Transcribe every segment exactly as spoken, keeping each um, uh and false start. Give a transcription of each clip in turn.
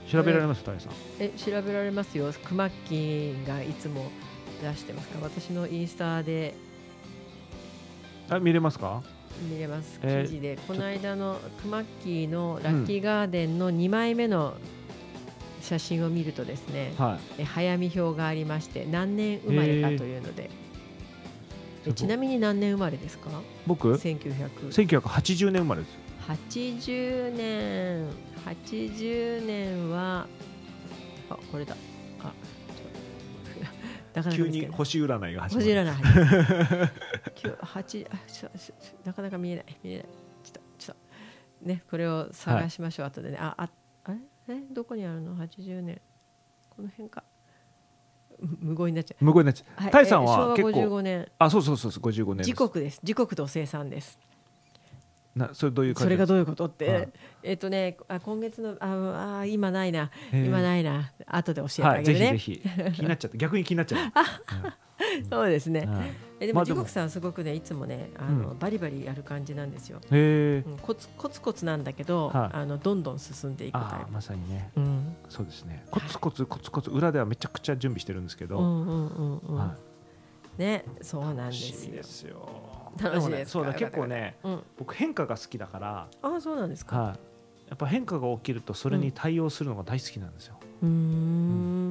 調べられますタイさん。 え調べられますよ。クマッキーがいつも出してますから、私のインスタであ見れますか？ 見れます。 えー、 記事でこの間のクマッキーのラッキーガーデンのにまいめの写真を見るとですね、 うんはい、 え早見表がありまして、何年生まれかというので、えー、ちなみに何年生まれですか？ 僕せんきゅうひゃくせんきゅうひゃくはちじゅうねん生まれです。 はちじゅうねんはちじゅうねんはあこれだあなかなか急に星占いが始まる。 星占い始まるはちあちょちょなかなか見えない見えないちょっとちょっとねこれを探しましょう、はい、後でねあああれえどこにあるの？はちじゅうねんこの辺か。無言になっちゃう。 無言になっちゃう。 はい、 タイさんは結構ごじゅうごねん。 あそうそうそうそうごじゅうごねんです。 時刻です。時刻と生産です。 なそれどういう感じ？ それがどういうことって、 はい、 えっとねあ今月のああ今ないな今ないな後で教えてあげるね、 はい、ぜひぜひ気になっちゃった逆に気になっちゃう、 うん、そうですね、はい、えでも時刻さんすごくねいつもねあの、うん、バリバリやる感じなんですよ。 へ、 うん、コツコツコツなんだけど、はい、あのどんどん進んでいくタイプ。 まさにね、 うん、 そうですねコツコツコツコツ裏ではめちゃくちゃ準備してるんですけど、 うんうんうんうんはい、ねそうなんですよ。 楽しいですよ。 楽しいです。 そうだ結構ね、 うん、 僕変化が好きだから。 あそうなんですか、 はい、やっぱ変化が起きるとそれに対応するのが大好きなんですよ。 うん、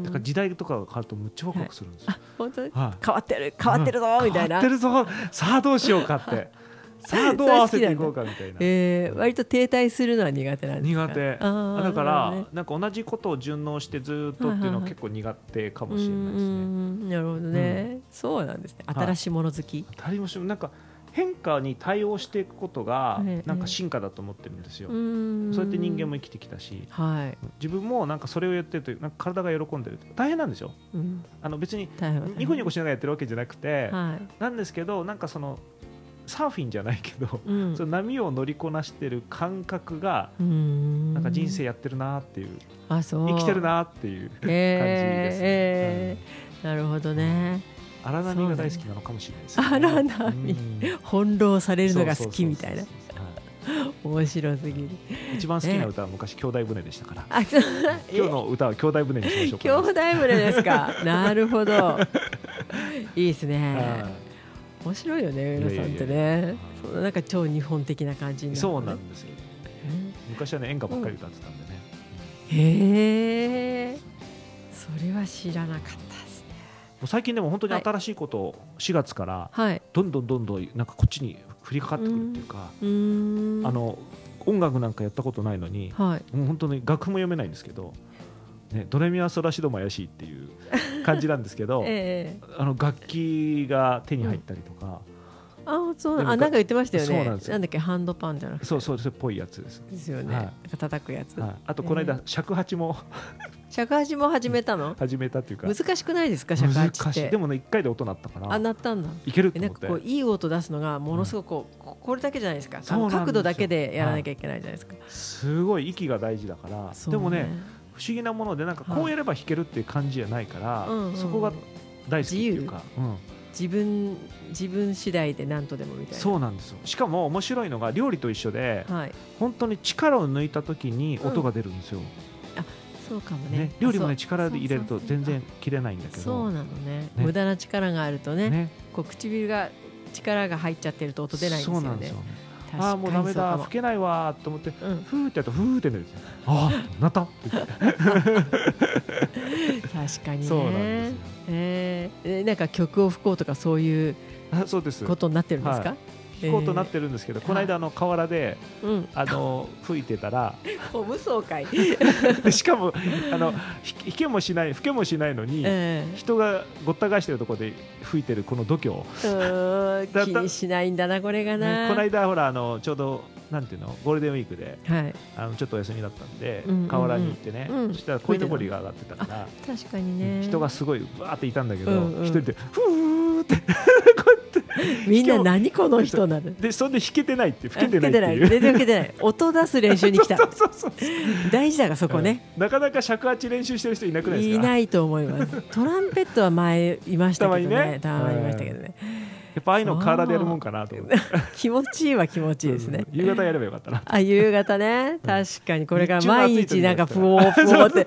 だから時代とかが変わるとむっちゃワクワクするんですよ。 はい、あ本当に、 はい、 変わってる変わってるぞ、うん、みたいな。 変わってるぞさあどうしようかってさあどう合わせていこうかみたいな、 えー、割と停滞するのは苦手なんですか？ 苦手あだから、ね、なんか同じことを順応してずっとっていうのは結構苦手かもしれないですね。 なるほどね、うん、そうなんですね。新しいもの好き、 はい、なんか変化に対応していくことがなんか進化だと思ってるんですよ、ええ、そうやって人間も生きてきたし、はい、自分もなんかそれをやってるとなんか体が喜んでる大変なんですよ、うん、あの別にニコニコしながらやってるわけじゃなくて、はい、なんですけどなんかそのサーフィンじゃないけど、うん、その波を乗りこなしてる感覚がなんか人生やってるなっていう、あそう生きてるなっていう感じですね、 えーうん、なるほどね。 荒波が大好きなのかもしれないですね。 荒波、翻弄されるのが好きみたいな。面白すぎる。一番好きな歌は昔兄弟船でしたから。今日の歌は兄弟船にしましょうか。 兄弟船ですか。なるほど。いいですね。面白いよね上野さんってね。そなんか超日本的な感じになる、ね。 そうなんですよ。昔はね演歌ばっかり歌ってたんでね。 うん、へえ。それは知らなかった。 最近でも本当に新しいことをしがつからどんどんどんどんなんかこっちに降りかかってくるっていうか、うーんあの音楽なんかやったことないのに、はい、もう本当に楽譜も読めないんですけど、ね、ドレミファソラシドも怪しいっていう感じなんですけど、ええ、あの楽器が手に入ったりとか、 うん、あそうあなんか言ってましたよね。なんなんだっけハンドパンじゃなくてそうそうそれっぽいやつですですよね、はい、なんか叩くやつ、はい、 あとこの間、えー、尺八も尺八も始めたの？ 始めたっていうか難しくないですか尺八って。 でもねいっかいで音鳴ったからあ鳴ったんだいけると思って。 なんかこういい音出すのがものすごくこう、うん、これだけじゃないですか。あの角度だけでやらなきゃいけないじゃないですか、はい、 すごい息が大事だから、ね、でもね不思議なものでなんかこうやれば弾けるっていう感じじゃないから、はい、そこが大好きっていうか、うん、 自分自分次第で何とでもみたいな。 そうなんですよ。しかも面白いのが料理と一緒で、はい、本当に力を抜いた時に音が出るんですよ、うん、 あそうかも ね, ね料理もね力で入れると全然切れないんだけど。 そうなの ね, ね無駄な力があると ね, ねこう唇が力が入っちゃってると音出ないんですよね。 そうなんですよね。ああもうダメだ吹けないわと思って、うん、ふーってやるとふーって出るんですよ。ああなったって言って確かにね。 そうなんですよ、 えー、なんか曲を吹こうとかそういうことになってるんですか？ 弾こうとなってるんですけど、えー、この間あの河原で、うん、あの吹いてたらもう無双会でしかもあの弾けもしない吹けもしないのに、えー、人がごった返してるところで吹いてるこの度胸気にしないんだなこれがな、 ね、この間ほらあのちょうどなんていうのゴールデンウィークで、はい、あのちょっとお休みだったんで、うんうんうん、河原に行ってね、うん、そしたら鯉のぼりが上がってたから確かにね人がすごいバーっていたんだけど、うんうん、一人でふーってこうやってみんな何この人なのでそれで弾けてないって吹けてないっていう全然吹けてない音出す練習に来たそうそうそう大事だがそこね、 うん、なかなか尺八練習してる人いなくないですか？ いないと思いますトランペットは前いましたけどねたまにいましたけどね、 やっぱああいうの体でやるもんかなと思って気持ちいいは気持ちいいですね、 うん、夕方やればよかったな。 あ夕方ね確かにこれから毎日なんかふおーふおーって